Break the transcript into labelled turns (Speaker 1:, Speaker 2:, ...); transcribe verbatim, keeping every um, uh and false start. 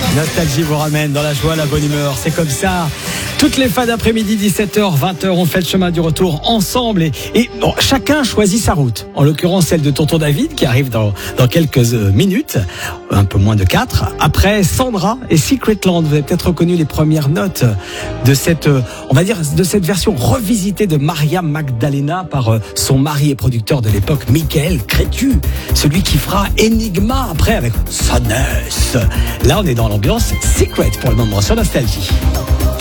Speaker 1: Nostalgie vous ramène dans la joie, la bonne humeur. C'est comme ça. Toutes les fins d'après-midi, dix-sept heures, vingt heures, on fait le chemin du retour ensemble. Et, et bon, chacun choisit sa route. En l'occurrence, celle de tonton David, qui arrive dans, dans quelques minutes. Un peu moins de quatre. Après, Sandra et Secret Land. Vous avez peut-être reconnu les premières notes de cette, on va dire, de cette version revisitée de Maria Magdalena par son mari et producteur de l'époque, Michael Cretu. Celui qui fera Enigma après avec Sonnes. Là, on est dans l'ambiance Secret pour le moment sur Nostalgie.